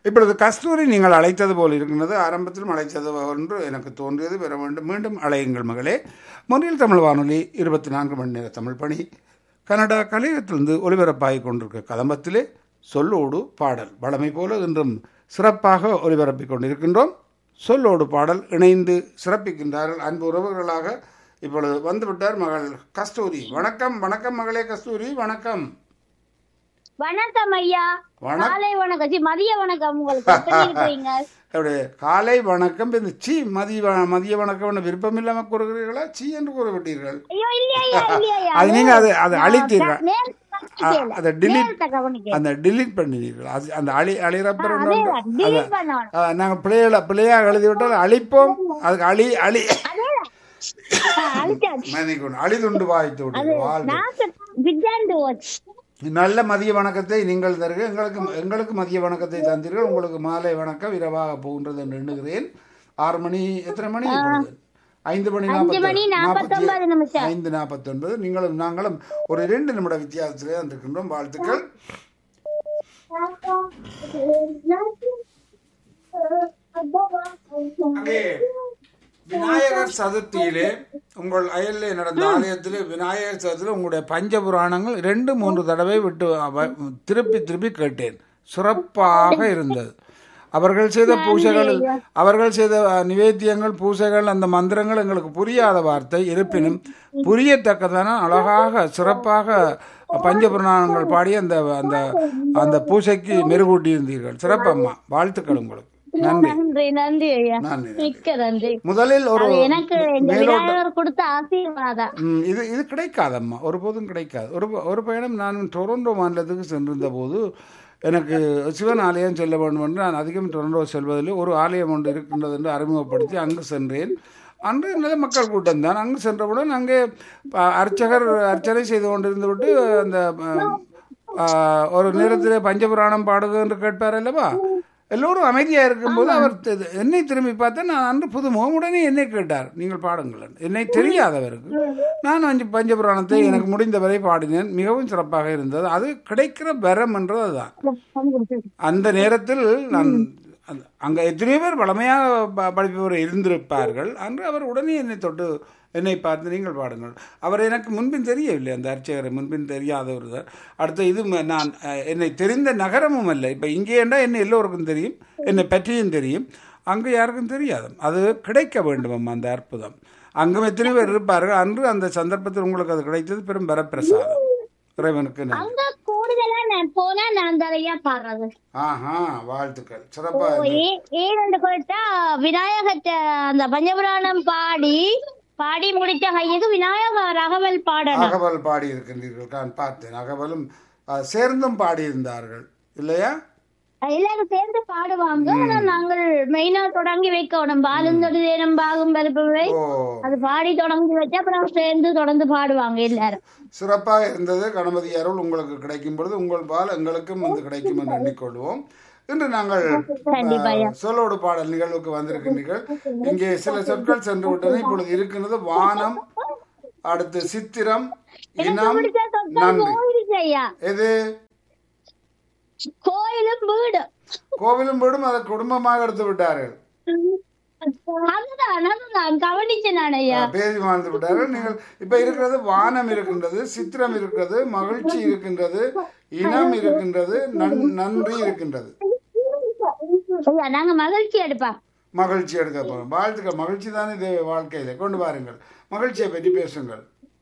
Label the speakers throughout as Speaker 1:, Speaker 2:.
Speaker 1: இப்பொழுது கஸ்தூரி நீங்கள் அழைத்தது போல் இருக்கின்றது. ஆரம்பத்திலும் அழைத்தது என்று எனக்கு தோன்றியது. பெற வேண்டும். மீண்டும் அழையுங்கள் மகளே. மொழியில் தமிழ் வானொலி 24 மணி நேர தமிழ் பணி கனடா கலையகத்திலிருந்து ஒலிபரப்பாகிக் கொண்டிருக்க கதம்பத்திலே சொல்லோடு பாடல் வளமை போல இன்றும் சிறப்பாக ஒலிபரப்பிக் கொண்டிருக்கின்றோம். சொல்லோடு பாடல் இணைந்து சிறப்பிக்கின்றார்கள் அன்பு உறவுகளாக. இப்பொழுது வந்துவிட்டார் மகள் கஸ்தூரி. வணக்கம். வணக்கம் மகளே கஸ்தூரி. வணக்கம்.
Speaker 2: வணக்கம் ஐயா. காலை வணக்கம், மதிய வணக்கம். உங்களுக்கு எப்படி இருக்கீங்க?
Speaker 1: காலை வணக்கம். இந்த சி மதிய வணக்கம் விருப்பம் இல்லாம கூறுகிறீர்களா? சி என்று கூறப்பட்டீர்கள். அது நீங்க அதை அழித்தீர்கள், அதை டிலீட் பண்ணினீர்கள். அந்த அழிறப்ப நாங்க பிள்ளையா எழுதிவிட்டால் அழிப்போம். அதுக்கு அழிதுண்டு வாய்த்து விட்டு நல்ல மதிய வணக்கத்தை நீங்கள் தருக. எங்களுக்கு மதிய வணக்கத்தை தந்தீர்கள். உங்களுக்கு மாலை வணக்கம் இரவாக போகின்றது என்று எண்ணுகிறேன். 6 மணி, எத்தனை மணி? 5 மணி 5:49. நீங்களும் நாங்களும் ஒரு 2 நிமிட வித்தியாசத்திலே வந்திருக்கின்றோம். வாழ்த்துக்கள். விநாயகர் சதுர்த்தியிலே உங்கள் அயல்லே நடந்த ஆலயத்திலே விநாயகர் சதுர்த்தியில் உங்களுடைய பஞ்சபுராணங்கள் 2-3 தடவை விட்டு திருப்பி கேட்டேன். சிறப்பாக இருந்தது. அவர்கள் செய்த பூசைகள், அவர்கள் செய்த நிவேத்தியங்கள், பூசைகள், அந்த மந்திரங்கள் எங்களுக்கு புரியாத வார்த்தை. இருப்பினும் புரியத்தக்கதான அழகாக சிறப்பாக பஞ்சபுராணங்கள் பாடி அந்த அந்த அந்த பூசைக்கு மெருகூட்டி இருந்தீர்கள். சிறப்பம்மா, வாழ்த்துக்கள் உங்களுக்கு. நன்றி
Speaker 2: நன்றி ஐயா, மிக்க நன்றி.
Speaker 1: முதலில் ஒரு
Speaker 2: எனக்கு கொடுத்த ஆசீர்வாதம்
Speaker 1: இது கிடைக்காதம்மா, ஒருபோதும் கிடைக்காது. ஒரு பயணம் நான் டொரண்டோ மாநிலத்துக்கு சென்றிருந்த போது எனக்கு சிவன் ஆலயம் செல்ல வேண்டும் என்று நான் அதிகம் டொரண்டோ செல்வதில் ஒரு ஆலயம் ஒன்று இருக்கின்றது என்று அறிமுகப்படுத்தி அங்கு சென்றேன். அன்று நல்ல மக்கள் கூட்டம் தான். அங்கு சென்றவுடன் அங்கே அர்ச்சகர் அர்ச்சனை செய்து கொண்டிருந்து விட்டு அந்த ஒரு நேரத்திலே பஞ்சபுராணம் பாடுக என்று கேட்பார் அல்லவா. எல்லோரும் அமைதியாக இருக்கும்போது அவர் என்னை திரும்பி பார்த்தா நான் அன்று புதுமுகம். உடனே என்னை கேட்டார், நீங்கள் பாடுங்கள். என்னை தெரியாதவருக்கு நான் பஞ்சபுராணத்தை எனக்கு முடிந்தவரை பாடினேன். மிகவும் சிறப்பாக இருந்தது. அது கிடைக்கிற வரம் என்றது அதுதான். அந்த நேரத்தில் நான் அங்கே எத்தனையோ பேர் வளமையாக படிப்பவர் இருந்திருப்பார்கள். அன்று அவர் உடனே என்னை பார்த்து நீங்கள் பாடுங்கள். அவர் எனக்கு முன்பின் தெரியவில்லை, அந்த அர்ச்சகரை முன்பின் தெரியாதவர் தான். அடுத்த இது நான் என்னை தெரிந்த நகரமும் அல்ல. இப்போ இங்கே என்றால் என்னை எல்லோருக்கும் தெரியும், என்னை பற்றியும் தெரியும். அங்கே யாருக்கும் தெரியாது. அது கிடைக்க வேண்டும் அந்த அற்புதம். அங்கும் எத்தனை பேர் இருப்பார்கள். அன்று அந்த சந்தர்ப்பத்தில் உங்களுக்கு அது கிடைத்தது பெரும் வரப்பிரசாதம். இறைவனுக்கு வாழ்த்துக்கள். சிறப்பா
Speaker 2: விநாயகர் அந்த பஞ்சபுராணம் பாடி முடித்த கையுக்கு விநாயகர் அகவல்
Speaker 1: பாடி இருக்கின்றீர்கள். நான் பார்த்தேன். அகவலும் சேர்ந்தும் பாடி இருந்தார்கள் இல்லையா?
Speaker 2: எல்லாரும் சேர்ந்து பாடுவாங்க. ஆனா நாங்கள் மெயினா தொடங்கி வைக்கணும். பாலும் பாகும் பருப்புவை அது பாடி தொடங்கி வச்சு அப்புறம் சேர்ந்து தொடர்ந்து பாடுவாங்க எல்லாரும்.
Speaker 1: சிறப்பாக இருந்தது. கணபதி அருள் உங்களுக்கு கிடைக்கும் பொழுது உங்கள் பால் எங்களுக்கும் வந்து கிடைக்கும் என்று எண்ணிக்கொள்வோம். இன்று நாங்கள் சொல்லோடு பாடல் நிகழ்வுக்கு வந்திருக்கின்றீர்கள். இங்கே சில சொற்கள் சென்று விட்டது. இப்பொழுது இருக்கின்றது வானம், அடுத்து சித்திரம், இனம், நன்றி. எது? கோவிலும் வீடும் அதை குடும்பமாக எடுத்து விட்டார்கள். பேசி வாழ்ந்து விட்டார்கள். நீங்கள் இப்ப இருக்கிறது வானம் இருக்கின்றது, சித்திரம் இருக்கிறது, மகிழ்ச்சி இருக்கின்றது, இனம் இருக்கின்றது, நன்றி இருக்கின்றது. மகிழ்ச்சி எடுக்க போறோம். வாழ்த்துக்கள். மகிழ்ச்சி தானே இது வாழ்க்கையில. கொண்டு வாருங்கள், மகிழ்ச்சியை பற்றி பேசுங்கள்.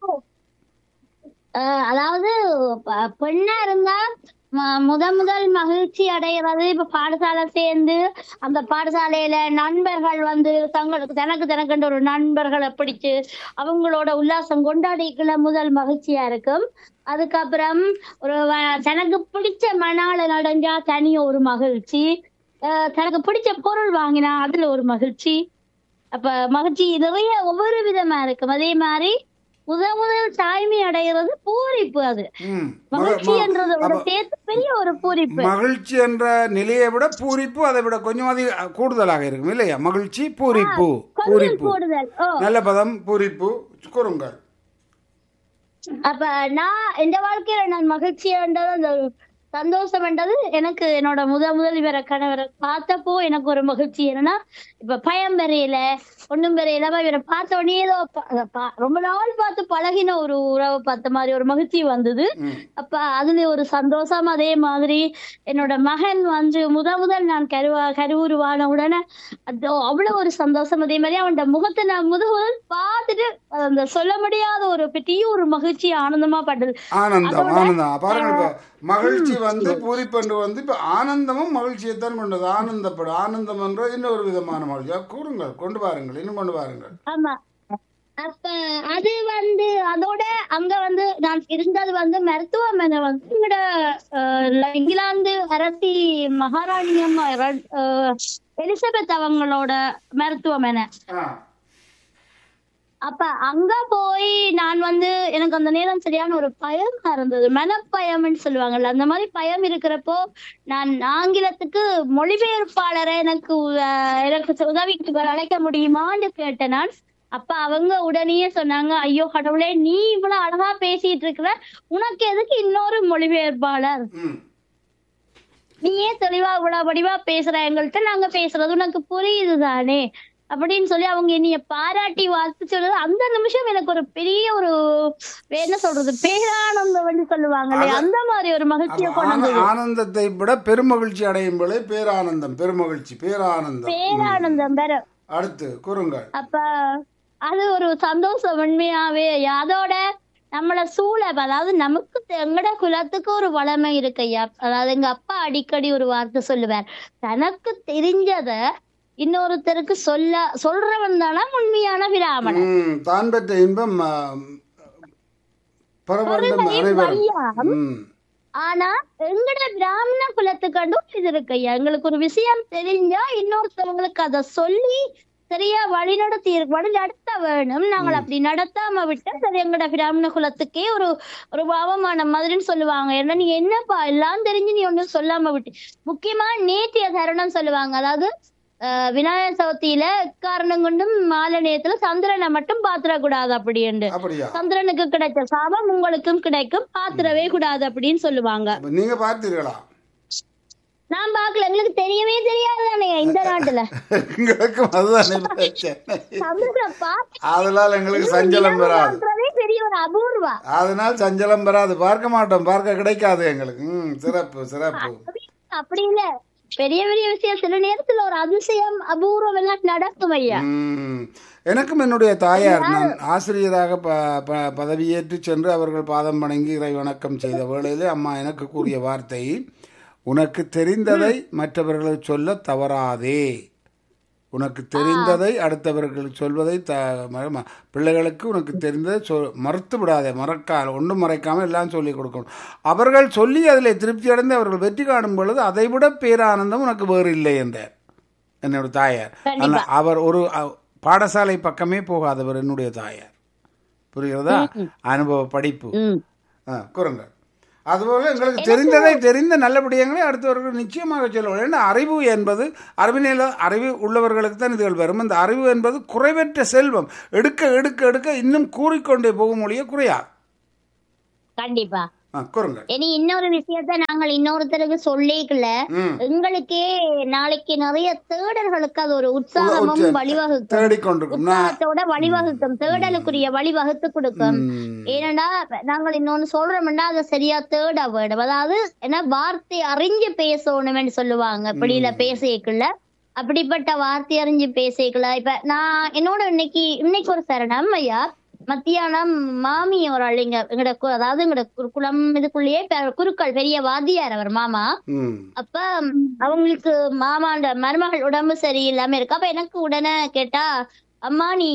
Speaker 2: அதாவது பெண்ணா இருந்தா முதல் மகிழ்ச்சி அடைகிறது. இப்ப பாடசாலை சேர்ந்து அந்த பாடசாலையில நண்பர்கள் வந்து தனக்கு ஒரு நண்பர்களை பிடிச்சு அவங்களோட உல்லாசம் கொண்டாடிக்குள்ள முதல் மகிழ்ச்சியா இருக்கும். அதுக்கப்புறம் ஒரு தனக்கு பிடிச்ச மணால நடஞ்சா தனி ஒரு மகிழ்ச்சி. தனக்கு பிடிச்ச பொருள் வாங்கினா அதுல ஒரு மகிழ்ச்சி. அப்ப மகிழ்ச்சி நிறைய ஒவ்வொரு விதமா இருக்கும். அதே மாதிரி முதல் தாய்மை அடைகிறது பூரிப்பு. அது மகிழ்ச்சி என்றதோட சேர்த்து பெரிய ஒரு பூரிப்பு.
Speaker 1: மகிழ்ச்சி என்ற நிலையை விட பூரிப்பு அதை விட கொஞ்சம் அதிக கூடுதலாக இருக்கும் இல்லையா? மகிழ்ச்சி பூரிப்பு.
Speaker 2: கூடுதல்
Speaker 1: நல்ல பதம். பூரிப்பு கூறுங்கள்.
Speaker 2: அப்ப நான் இந்த வாழ்க்கையில நான் மகிழ்ச்சி என்றது அந்த சந்தோஷம்ன்றது எனக்கு என்னோட முதல் இவரை கணவரை பார்த்தப்போ எனக்கு ஒரு மகிழ்ச்சி. என்னன்னா இப்ப பயம் வரையில ஒண்ணும் வரையில இவரை பார்த்த உடனே ஏதோ ரொம்ப நாள் பார்த்து பழகின ஒரு உறவை பார்த்த மாதிரி ஒரு மகிழ்ச்சி வந்தது. அப்ப அதுல ஒரு சந்தோஷம். அதே மாதிரி என்னோட மகன் வந்து முதல் நான் கருவுருவான உடனே அது அவ்வளவு ஒரு சந்தோஷம். அதே மாதிரி அவனோட முகத்தை நான் முதல் பார்த்துட்டு அந்த சொல்ல முடியாத ஒரு பெரிய ஒரு மகிழ்ச்சி ஆனந்தமா பட்டது.
Speaker 1: ஆனந்தம் பாருங்க. மகிழ்ச்சி வந்து பூரிப்பண்டு வந்து இப்ப ஆனந்தமும் மகிழ்ச்சியைத்தான் கொண்டது. ஆனந்தப்படும் ஆனந்தம் என்ற இன்னொரு விதமான மகிழ்ச்சியா கூறுங்கள், கொண்டு வாருங்கள், இன்னும் கொண்டு வாருங்கள்.
Speaker 2: ஆமா, அப்ப அது வந்து அதோட அங்க வந்து நான் இருந்தது வந்து மருத்துவமனை வந்து எங்கட இங்கிலாந்து அரசி மகாராணி அம்மா எலிசபெத் அவங்களோட மருத்துவமனை. அப்ப அங்க போய் நான் வந்து எனக்கு அந்த நேரம் சரியான ஒரு பயம் இருந்தது, மனப்பயம்னு சொல்லுவாங்கல்ல, அந்த மாதிரி பயம் இருக்கிறப்போ நான் ஆங்கிலத்துக்கு மொழிபெயர்ப்பாளரை எனக்கு உதவிக்கு அழைக்க முடியுமான்னு கேட்டேன் நான். அப்ப அவங்க உடனே சொன்னாங்க, ஐயோ கடவுளே, நீ இவ்வளவு அழகா பேசிட்டு இருக்கிற, உனக்கு எதுக்கு இன்னொரு மொழிபெயர்ப்பாளர், நீயே தெளிவா இவ்வளவு வடிவா பேசுற, எங்கள்கிட்ட நாங்க பேசுறது உனக்கு புரியுதுதானே அப்படின்னு சொல்லி அவங்க என்னைய பாராட்டி வாழ்த்து சொல்றது. அந்த நிமிஷம் எனக்கு ஒரு பெரிய ஒரு என்ன சொல்றது பேரானந்தம் சொல்லுவாங்க, அந்த மாதிரி ஒரு மகிழ்ச்சியை கொண்டு
Speaker 1: ஆனந்தத்தை விட பெருமகிழ்ச்சி அடையும் போது பேரானந்தம், பெருமகிழ்ச்சி, பேரானந்தம்
Speaker 2: வேற.
Speaker 1: அடுத்து கூறுங்கள்.
Speaker 2: அப்ப அது ஒரு சந்தோஷம் உண்மையாவே. அதோட நம்மள சூழல், அதாவது நமக்கு எங்கட குலத்துக்கு ஒரு வளமை இருக்கு ஐயா. அதாவது எங்க அப்பா அடிக்கடி ஒரு வார்த்தை சொல்லுவார், தனக்கு தெரிஞ்சத இன்னொருத்தருக்கு சொல்றவன் தானா உண்மையான பிராமணன்.
Speaker 1: தான் பெற்ற இன்பம்
Speaker 2: ஆனா எங்கட பிராமண குலத்துக்கு இது இருக்கு ஐயா. எங்களுக்கு ஒரு விஷயம் தெரிஞ்சா இன்னொருத்தவங்களுக்கு அதை சொல்லி சரியா வழி நடத்த வேணும். நாங்கள் அப்படி நடத்தாம விட்டா சரி எங்கட பிராமண குலத்துக்கே ஒரு ஒரு அவமானம் மாதிரின்னு சொல்லுவாங்க. ஏன்னா நீ என்னப்பா எல்லாம் தெரிஞ்சு நீ ஒண்ணும் சொல்லாம விட்டு. முக்கியமா நேத்திய தருணம் சொல்லுவாங்க, அதாவது விநாயகர் சதுர்த்தியில காரணம் கொண்டும் மாலை நேரத்துல சந்திரனை மட்டும் பாத்திரக்கூடாது அப்படின்னு. சந்திரனுக்கு கிடைச்ச சாபம் உங்களுக்கும் கிடைக்கும், பாத்திரவே கூடாது அப்படின்னு சொல்லுவாங்க.
Speaker 1: நீங்க பார்த்தீர்களா?
Speaker 2: நான் பாக்கல, எங்களுக்கு தெரியவே தெரியாதுதானே இந்த நாட்டுல.
Speaker 1: அதனால எங்களுக்கு சஞ்சலம் வராது,
Speaker 2: பெரிய ஒரு அபூர்வம்.
Speaker 1: அதனால சஞ்சலம் வராது, பார்க்க மாட்டோம், பார்க்க கிடைக்காது எங்களுக்கு. சிறப்பு சிறப்பு.
Speaker 2: அப்படி இல்ல, பெரிய பெரிய விஷயம் சில நேரத்துல ஒரு அதிசயம் அபூர்வம் எல்லாம் நடக்கும் ஐயா.
Speaker 1: எனக்கும் என்னுடைய தாயார், நான் ஆசிரியராக பதவியேற்று சென்று அவர்கள் பாதம் வணங்கி இறை வணக்கம் செய்த வேளையிலே அம்மா எனக்கு கூறிய வார்த்தை, உனக்கு தெரிந்ததை மற்றவர்களுக்கு சொல்ல தவறாதே, உனக்கு தெரிந்ததை அடுத்தவர்கள் சொல்வதை பிள்ளைகளுக்கு உனக்கு தெரிந்ததை மறுத்து விடாதே, ஒன்றும் மறைக்காமல் எல்லாம் சொல்லிக் கொடுக்கணும். அவர்கள் சொல்லி அதில் திருப்தி அடைந்து அவர்கள் வெற்றி காணும் பொழுது அதை விட பேரானந்தம் உனக்கு வேறு இல்லை என்றார் என்னோட தாயார். அவர் ஒரு பாடசாலை பக்கமே போகாதவர் என்னுடைய தாயார். புரிகிறதா? அனுபவ படிப்பு. கூறுங்கள். அதுபோல எங்களுக்கு தெரிந்ததை தெரிந்த நல்லபடியங்களை அடுத்தவர்கள் நிச்சயமாக சொல்லுவார்கள். ஏன்னா அறிவு என்பது அறிவு உள்ளவர்களுக்கு தான் இதுகள் வரும். அந்த அறிவு என்பது குறைவற்ற செல்வம். எடுக்க எடுக்க எடுக்க இன்னும் கூறிக்கொண்டே போகும் மொழியே குறையாது.
Speaker 2: கண்டிப்பா. இனி இன்னொரு விஷயத்த நாங்கள் இன்னொருத்தருக்கு சொல்லிக்கல, எங்களுக்கே நாளைக்கு நிறைய தேடல்களுக்கு அது ஒரு உற்சாகமும் வழிவகுக்கும், வழிவகுக்கும், தேடலுக்குரிய வழிவகுத்து கொடுக்கும். ஏன்னா நாங்கள் இன்னொன்னு சொல்றோம்னா அதை சரியா தேட வேண்டும். அதாவது ஏன்னா வார்த்தை அறிஞ்சு பேசணும்னு சொல்லுவாங்க வெளியில பேசிக்கல, அப்படிப்பட்ட வார்த்தை அறிஞ்சு பேசிக்கல. இப்ப நான் என்னோட இன்னைக்கு ஒரு சரணம் ஐயா, மத்தியானம் மாமி ஒரு ஆளுங்க எங்கட, அதாவது எங்கட குளம் இதுக்குள்ளேயே குருக்கள் பெரிய வாத்தியார் அவர் மாமா. அப்ப அவங்களுக்கு மாமாண்ட மருமகள் உடம்பு சரியில்லாம இருக்கு. அப்ப எனக்கு உடனே கேட்டா, அம்மா நீ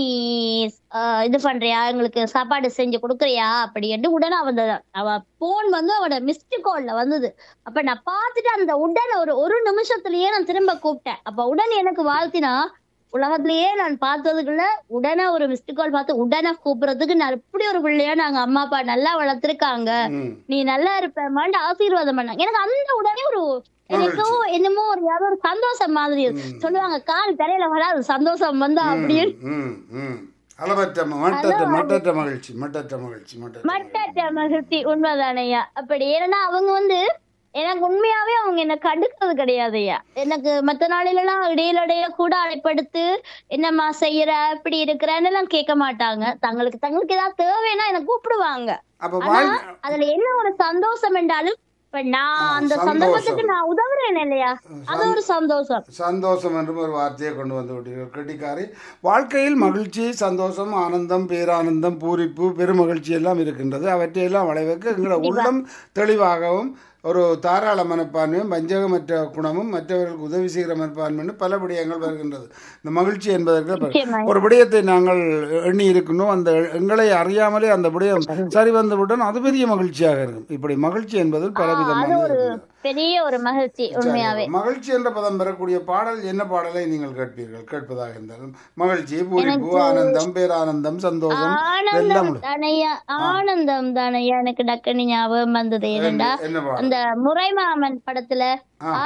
Speaker 2: இது பண்றியா, எங்களுக்கு சாப்பாடு செஞ்சு கொடுக்குறியா அப்படின்னு உடனே அவ போன் வந்து அவட மிஸ்டு கால்ல வந்தது. அப்ப நான் பாத்துட்டு அந்த உடனே ஒரு நிமிஷத்துலயே நான் திரும்ப கூப்பிட்டேன். அப்ப உடனே எனக்கு வாழ்த்தினா, உலகத்திலேயே நான் பார்த்ததுக்குள்ள உடனே ஒரு மிஸ்டு கால் பார்த்து உடனே கூப்பிடுறதுக்கு நான் இப்படி ஒரு பிள்ளையா நாங்க அம்மா அப்பா நல்லா வளர்த்திருக்காங்க, நீ நல்லா இருப்பமான்னு ஆசீர்வாதம் பண்ணாங்க. எனக்கு அந்த உடனே ஒரு எனக்கோ என்னமோ ஒரு யாரோ ஒரு சந்தோஷம் மாதிரி சொல்லுவாங்க, கால் தரையில வராது சந்தோஷம் வந்தா அப்படின்னு. மட்டற்ற மகிழ்ச்சி உண்மைதானையா. அப்படி ஏன்னா அவங்க வந்து எனக்கு உண்மையாவே அவங்க என்ன கண்டுக்கிறது கிடையாதுய்யா. எனக்கு மத்த நாளிலெல்லாம் இடையில கூட அழைப்படுத்து என்னம்மா செய்யற இப்படி இருக்கிறன்னு எல்லாம் கேட்க மாட்டாங்க. தங்களுக்கு ஏதாவது தேவைன்னா எனக்கு கூப்பிடுவாங்க.
Speaker 1: அப்ப
Speaker 2: ஆனா அதுல என்ன ஒரு சந்தோஷம் என்றாலும் இப்ப நான் அந்த சந்தர்ப்பத்துக்கு நான் உதவுறேன் இல்லையா, அது ஒரு சந்தோஷம்.
Speaker 1: சந்தோஷம் என்றும் ஒரு வார்த்தையை கொண்டு வந்து விட்டீர்கள் கெட்டிக்காரி. வாழ்க்கையில் மகிழ்ச்சி, சந்தோஷம், ஆனந்தம், பேரானந்தம், பூரிப்பு, பெருமகிழ்ச்சி எல்லாம் இருக்கின்றது. அவற்றையெல்லாம் வளைவுக்கு எங்களோட உள்ளம் தெளிவாகவும் ஒரு தாராள மனப்பான்மையும் வஞ்சகமற்ற குணமும் மற்றவர்களுக்கு உதவி செய்கிற மனப்பான்மையும் பல விடயங்கள் வருகின்றது. இந்த மகிழ்ச்சி என்பதற்கு ஒரு விடயத்தை நாங்கள் எண்ணி இருக்கணும், அந்த எங்களை அறியாமலே அந்த விடயம் சரி வந்துவிட்டால் அது பெரிய மகிழ்ச்சியாக இருக்கும். இப்படி மகிழ்ச்சி என்பது பலவிதமான
Speaker 2: பெரிய ஒரு மகிழ்ச்சி. உண்மையாவே
Speaker 1: மகிழ்ச்சி என்ற பதம் பெறக்கூடிய பாடல் என்ன பாடலை நீங்கள் கேட்பதாக இருந்தாலும் மகிழ்ச்சி, பூரிப்பு, ஆனந்தம், பேரானந்தம், சந்தோஷம் எல்லாம்
Speaker 2: ஆனந்தம் தானையா எனக்கு டக்குனு ஞாபகம் வந்தது. ஏனெண்டா அந்த முறைமாமன் படத்துல